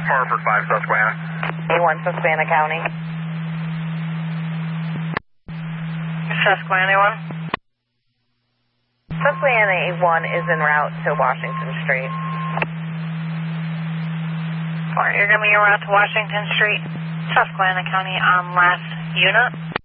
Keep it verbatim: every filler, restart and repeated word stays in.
Hartford five, Susquehanna. A one, Susquehanna County. Susquehanna A one. Susquehanna A one is en route to Washington Street. Alright, you're going to be en route to Washington Street, Susquehanna County on last unit.